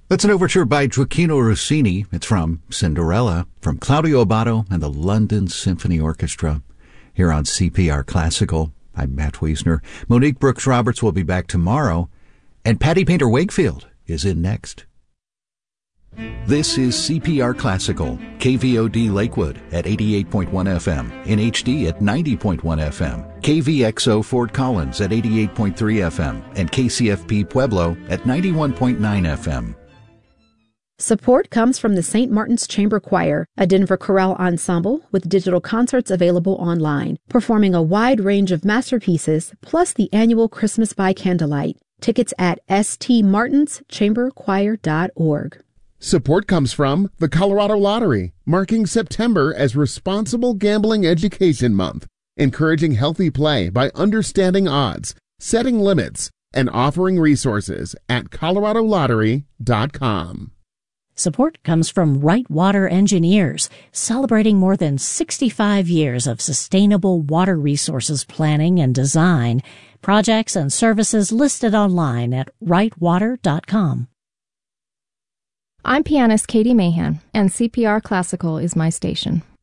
That's an overture by Gioacchino Rossini. It's from Cinderella, from Claudio Abbado and the London Symphony Orchestra. Here on CPR Classical, I'm Matt Wiesner. Monique Brooks-Roberts will be back tomorrow, and Patty Painter-Wakefield is in next. This is CPR Classical, KVOD Lakewood at 88.1 FM, in HD at 90.1 FM, KVXO Fort Collins at 88.3 FM, and KCFP Pueblo at 91.9 FM. Support comes from the St. Martin's Chamber Choir, a Denver chorale ensemble with digital concerts available online, performing a wide range of masterpieces, plus the annual Christmas by Candlelight. Tickets at stmartinschamberchoir.org. Support comes from the Colorado Lottery, marking September as Responsible Gambling Education Month, encouraging healthy play by understanding odds, setting limits, and offering resources at coloradolottery.com. Support comes from Right Water Engineers, celebrating more than 65 years of sustainable water resources planning and design. Projects and services listed online at rightwater.com. I'm pianist Katie Mahan, and CPR Classical is my station.